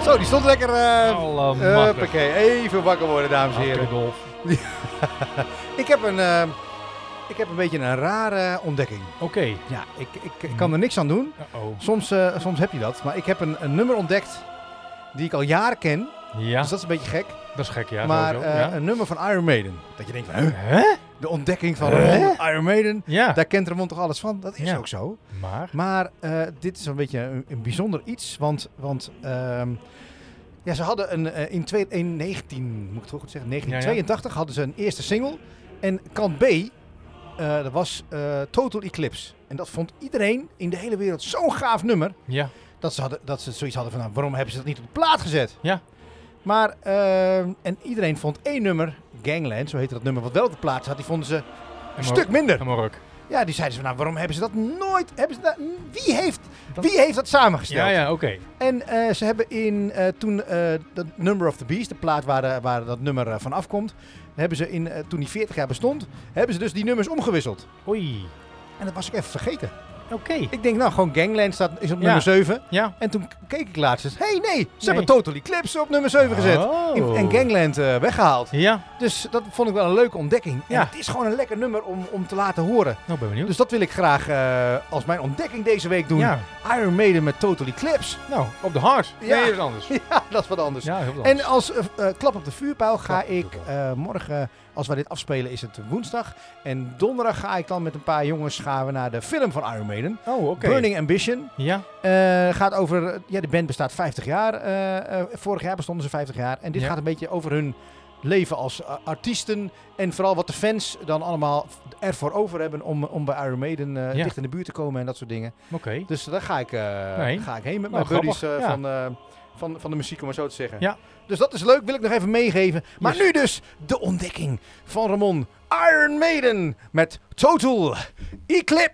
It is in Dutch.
Zo, die stond lekker. Allemachtig. Huppakee, even wakker worden, dames en heren. Oké, Dolf. Ik heb een beetje een rare ontdekking. Oké. Ja, ik kan er niks aan doen. Soms heb je dat. Maar ik heb een nummer ontdekt die ik al jaren ken. Ja, Dus dat is een beetje gek. dat is gek, ja. Maar sowieso, ja. een nummer van Iron Maiden. Dat je denkt van, Hè? de ontdekking van Ramon, Iron Maiden. Ja. Daar kent Ramon toch alles van? Dat is Ja. ook zo. Maar? Maar dit is een beetje een bijzonder iets. Want ja, ze hadden in 1982 hadden ze een eerste single. En kant B, dat was Total Eclipse. En dat vond iedereen in de hele wereld zo'n gaaf nummer. Ja. Dat ze zoiets hadden van, nou, waarom hebben ze dat niet op de plaat gezet? Ja. Maar, en iedereen vond één nummer, Gangland, zo heette dat nummer, wat wel op de plaat zat, die vonden ze een stuk minder. Helemaal ruk. Ja, die zeiden ze van, nou, waarom hebben ze dat nooit, wie heeft dat samengesteld? Ja, ja, oké. En ze hebben toen The Number of the Beast, de plaat waar dat nummer van afkomt, hebben ze toen die 40 jaar bestond, hebben ze dus die nummers omgewisseld. Oei. En dat was ik even vergeten. Oké. Ik denk, nou, gewoon Gangland is op nummer 7. Ja. En toen keek ik laatst eens, ze hebben Total Eclipse op nummer 7 gezet. Oh. En Gangland weggehaald. Ja. Dus dat vond ik wel een leuke ontdekking. Ja. En het is gewoon een lekker nummer om te laten horen. Nou, ben benieuwd. Dus dat wil ik graag als mijn ontdekking deze week doen. Ja. Iron Maiden met Total Eclipse. Nou, op de hart. Ja. Nee, dat is anders. Ja, dat is wat anders. Ja, heel wat En anders. als klap op de vuurpijl ga Klap op de ik morgen, als wij dit afspelen, is het woensdag. En donderdag ga ik dan met een paar jongens gaan we naar de film van Iron Maiden. Oh, oké. Burning Ambition. Ja. Gaat over, de band bestaat 50 jaar. Vorig jaar bestonden ze 50 jaar. En dit gaat een beetje over hun leven als artiesten. En vooral wat de fans dan allemaal ervoor over hebben om bij Iron Maiden dicht in de buurt te komen en dat soort dingen. Oké. Dus daar ga ik heen met Nou, mijn buddies grappig, van de muziek, om maar zo te zeggen. Ja. Dus dat is leuk, wil ik nog even meegeven. Maar Yes. nu dus de ontdekking van Ramon. Iron Maiden met Total Eclipse.